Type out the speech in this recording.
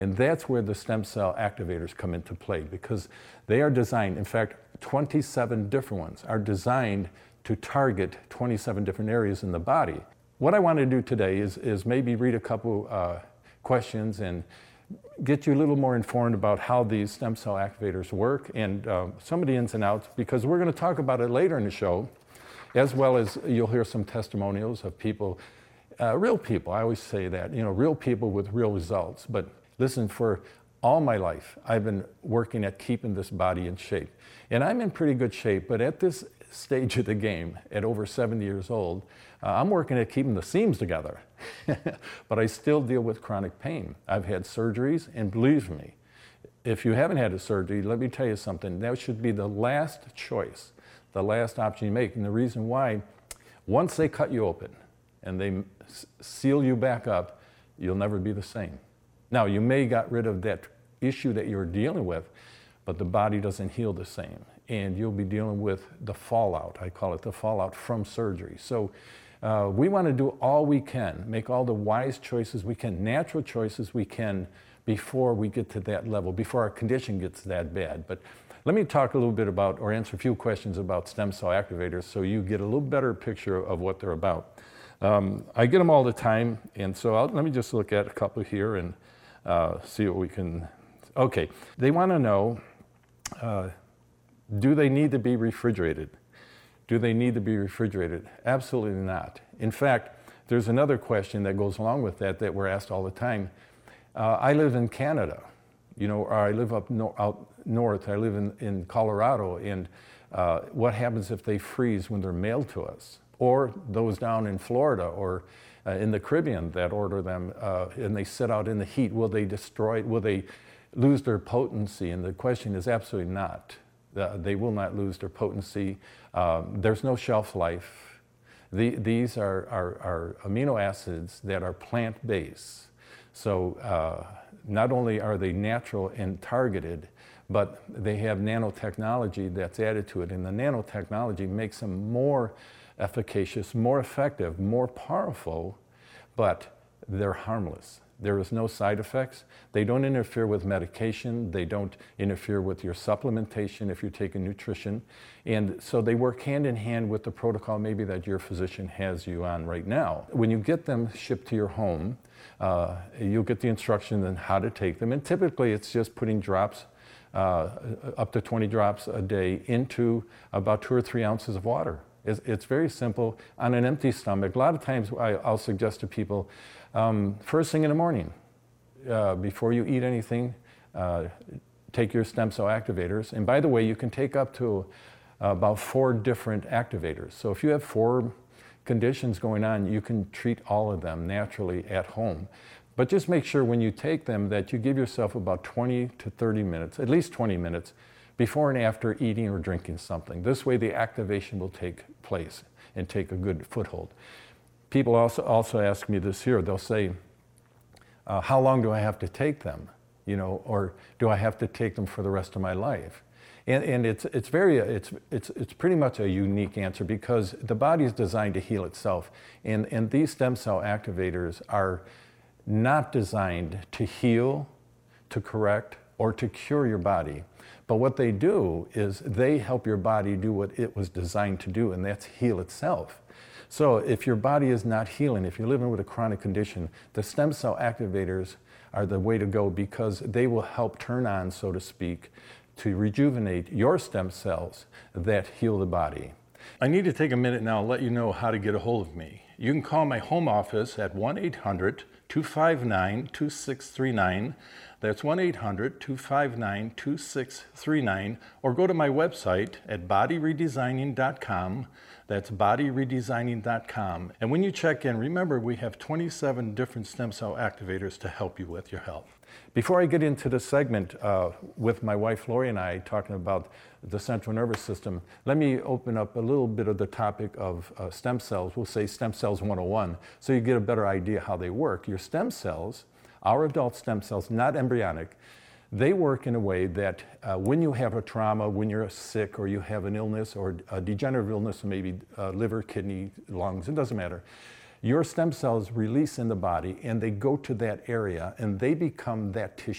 And that's where the stem cell activators come into play, because they are designed, in fact, 27 different ones are designed to target 27 different areas in the body. What I want to do today is maybe read a couple questions and get you a little more informed about how these stem cell activators work and some of the ins and outs, because we're going to talk about it later in the show, as well as you'll hear some testimonials of people, real people. I always say that, real people with real results. But listen, for all my life, I've been working at keeping this body in shape. And I'm in pretty good shape, but at this stage of the game, at over 70 years old, I'm working at keeping the seams together. But I still deal with chronic pain. I've had surgeries, and believe me, if you haven't had a surgery, let me tell you something, that should be the last choice, the last option you make. And the reason why, once they cut you open and they seal you back up, you'll never be the same. Now, you may got rid of that issue that you're dealing with, but the body doesn't heal the same. And you'll be dealing with the fallout. I call it the fallout from surgery. So we want to do all we can, make all the wise choices we can, natural choices we can, before we get to that level, before our condition gets that bad. But let me talk a little bit about, or answer a few questions about stem cell activators so you get a little better picture of what they're about. I get them all the time, and so let me just look at a couple here and see what we can. Okay, they want to know, do they need to be refrigerated? Do they need to be refrigerated? Absolutely not. In fact, there's another question that goes along with that we're asked all the time. I live in Canada, or I live out north. I live in Colorado, and what happens if they freeze when they're mailed to us? Or those down in Florida or in the Caribbean that order them and they sit out in the heat, will they destroy, will they lose their potency? And the question is absolutely not. They will not lose their potency. There's no shelf life. These are amino acids that are plant-based. So not only are they natural and targeted, but they have nanotechnology that's added to it. And the nanotechnology makes them more efficacious, more effective, more powerful, but they're harmless. There is no side effects. They don't interfere with medication. They don't interfere with your supplementation if you're taking nutrition. And so they work hand in hand with the protocol maybe that your physician has you on right now. When you get them shipped to your home, you'll get the instructions on how to take them. And typically it's just putting drops, up to 20 drops a day into about 2 or 3 ounces of water. It's very simple on an empty stomach. A lot of times I'll suggest to people, first thing in the morning, before you eat anything, take your stem cell activators. And by the way, you can take up to about 4 different activators. So if you have 4 conditions going on, you can treat all of them naturally at home. But just make sure when you take them that you give yourself about 20 to 30 minutes, at least 20 minutes, before and after eating or drinking something. This way the activation will take place and take a good foothold. People also ask me this here. They'll say, how long do I have to take them? Or do I have to take them for the rest of my life? And it's pretty much a unique answer, because the body is designed to heal itself. And these stem cell activators are not designed to heal, to correct, or to cure your body. But what they do is they help your body do what it was designed to do, and that's heal itself. So if your body is not healing, if you're living with a chronic condition, the stem cell activators are the way to go, because they will help turn on, so to speak, to rejuvenate your stem cells that heal the body. I need to take a minute now and let you know how to get a hold of me. You can call my home office at 1-800-259-2639. That's 1-800-259-2639, or go to my website at bodyredesigning.com. That's bodyredesigning.com. And when you check in, remember we have 27 different stem cell activators to help you with your health. Before I get into this segment with my wife Lori and I talking about the central nervous system, let me open up a little bit of the topic of stem cells. We'll say stem cells 101, so you get a better idea how they work. Your stem cells, our adult stem cells, not embryonic, they work in a way that when you have a trauma, when you're sick, or you have an illness or a degenerative illness, maybe liver, kidney, lungs, it doesn't matter, your stem cells release in the body and they go to that area and they become that tissue.